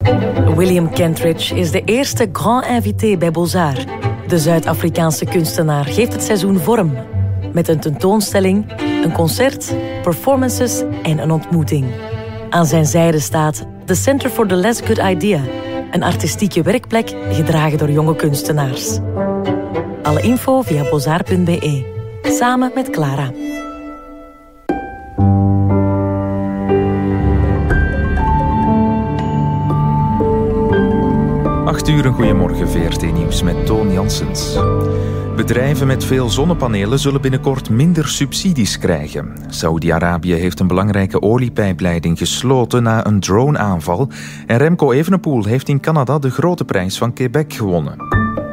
William Kentridge is de eerste grand invité bij Beaux-Arts. De Zuid-Afrikaanse kunstenaar geeft het seizoen vorm. Met een tentoonstelling, een concert, performances en een ontmoeting. Aan zijn zijde staat The Center for the Less Good Idea. Een artistieke werkplek gedragen door jonge kunstenaars. Alle info via beaux-arts.be. Samen met Clara. Uur, een goeiemorgen, VRT Nieuws met Toon Janssens. Bedrijven met veel zonnepanelen zullen binnenkort minder subsidies krijgen. Saoedi-Arabië heeft een belangrijke oliepijpleiding gesloten na een droneaanval. En Remco Evenepoel heeft in Canada de grote prijs van Quebec gewonnen.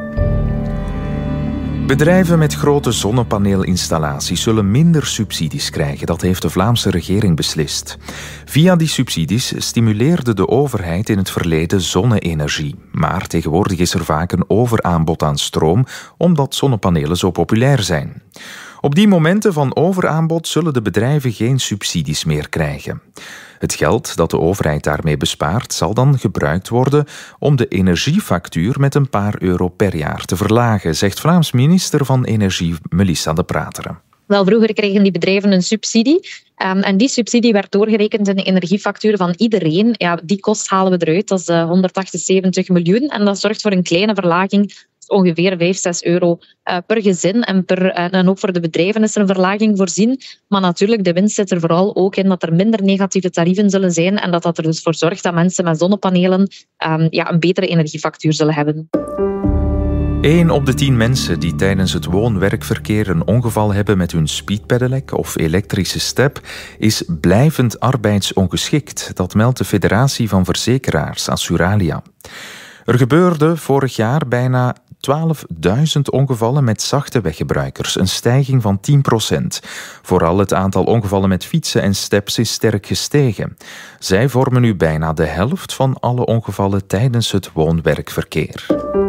Bedrijven met grote zonnepaneelinstallaties zullen minder subsidies krijgen. Dat heeft de Vlaamse regering beslist. Via die subsidies stimuleerde de overheid in het verleden zonne-energie. Maar tegenwoordig is er vaak een overaanbod aan stroom, omdat zonnepanelen zo populair zijn. Op die momenten van overaanbod zullen de bedrijven geen subsidies meer krijgen. Het geld dat de overheid daarmee bespaart zal dan gebruikt worden om de energiefactuur met een paar euro per jaar te verlagen, zegt Vlaams minister van Energie Melissa De Prateren. Wel, vroeger kregen die bedrijven een subsidie. En die subsidie werd doorgerekend in de energiefactuur van iedereen. Ja, die kost halen we eruit, dat is 178 miljoen. En dat zorgt voor een kleine verlaging, ongeveer 5-6 euro per gezin. En ook voor de bedrijven is er een verlaging voorzien. Maar natuurlijk, de winst zit er vooral ook in dat er minder negatieve tarieven zullen zijn en dat er dus voor zorgt dat mensen met zonnepanelen een betere energiefactuur zullen hebben. 1 op de 10 mensen die tijdens het woon-werkverkeer een ongeval hebben met hun speedpedelec of elektrische step is blijvend arbeidsongeschikt. Dat meldt de Federatie van Verzekeraars, Assuralia. Er gebeurde vorig jaar bijna 12.000 ongevallen met zachte weggebruikers, een stijging van 10%. Vooral het aantal ongevallen met fietsen en steps is sterk gestegen. Zij vormen nu bijna de helft van alle ongevallen tijdens het woon-werkverkeer.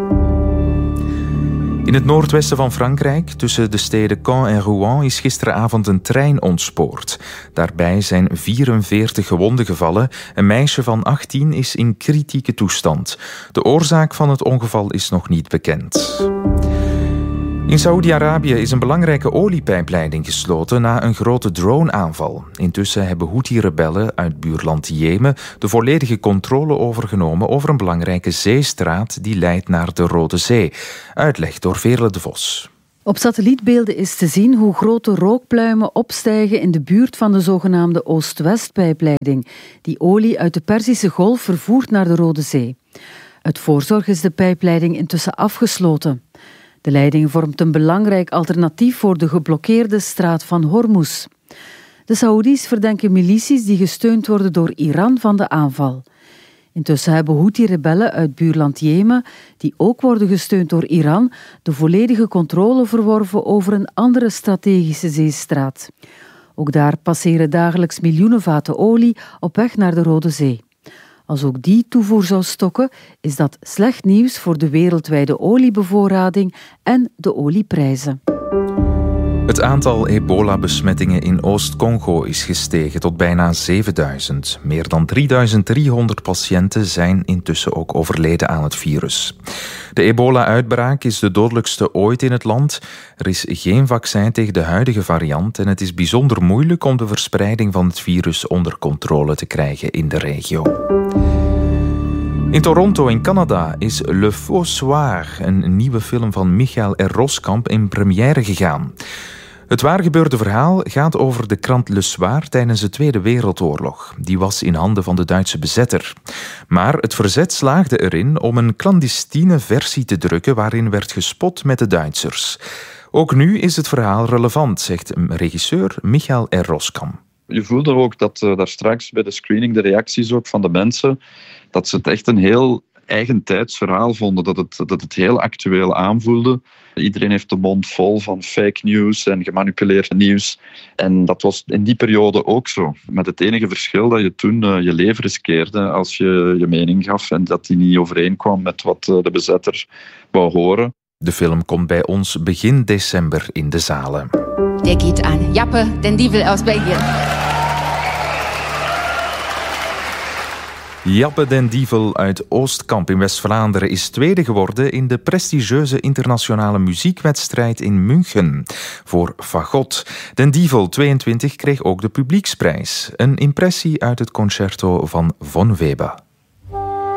In het noordwesten van Frankrijk, tussen de steden Caen en Rouen, is gisteravond een trein ontspoord. Daarbij zijn 44 gewonden gevallen. Een meisje van 18 is in kritieke toestand. De oorzaak van het ongeval is nog niet bekend. In Saoedi-Arabië is een belangrijke oliepijpleiding gesloten na een grote droneaanval. Intussen hebben Houthi-rebellen uit buurland Jemen de volledige controle overgenomen over een belangrijke zeestraat die leidt naar de Rode Zee. Uitleg door Veerle de Vos. Op satellietbeelden is te zien hoe grote rookpluimen opstijgen in de buurt van de zogenaamde Oost-West-pijpleiding, die olie uit de Perzische Golf vervoert naar de Rode Zee. Uit voorzorg is de pijpleiding intussen afgesloten. De leiding vormt een belangrijk alternatief voor de geblokkeerde straat van Hormuz. De Saoedi's verdenken milities die gesteund worden door Iran van de aanval. Intussen hebben Houthi-rebellen uit buurland Jemen, die ook worden gesteund door Iran, de volledige controle verworven over een andere strategische zeestraat. Ook daar passeren dagelijks miljoenen vaten olie op weg naar de Rode Zee. Als ook die toevoer zou stokken, is dat slecht nieuws voor de wereldwijde oliebevoorrading en de olieprijzen. Het aantal ebola-besmettingen in Oost-Congo is gestegen tot bijna 7000. Meer dan 3300 patiënten zijn intussen ook overleden aan het virus. De ebola-uitbraak is de dodelijkste ooit in het land. Er is geen vaccin tegen de huidige variant en het is bijzonder moeilijk om de verspreiding van het virus onder controle te krijgen in de regio. In Toronto in Canada is Le Fossoir, een nieuwe film van Michael R. Roskamp, in première gegaan. Het waargebeurde verhaal gaat over de krant Le Soir tijdens de Tweede Wereldoorlog. Die was in handen van de Duitse bezetter. Maar het verzet slaagde erin om een clandestine versie te drukken waarin werd gespot met de Duitsers. Ook nu is het verhaal relevant, zegt regisseur Michael R. Roskamp. Je voelde ook dat daar straks bij de screening de reacties ook van de mensen, dat ze het echt een heel eigentijds verhaal vonden, dat het heel actueel aanvoelde. Iedereen heeft de mond vol van fake news en gemanipuleerd nieuws. En dat was in die periode ook zo. Met het enige verschil dat je toen je leven riskeerde als je je mening gaf en dat die niet overeenkwam met wat de bezetter wou horen. De film komt bij ons begin december in de zalen. Der geht aan Jappe, den Dievel aus Belgien. Jappe den Dievel uit Oostkamp in West-Vlaanderen is tweede geworden in de prestigieuze internationale muziekwedstrijd in München voor fagot. Den Dievel, 22, kreeg ook de publieksprijs. Een impressie uit het concerto van Von Weber.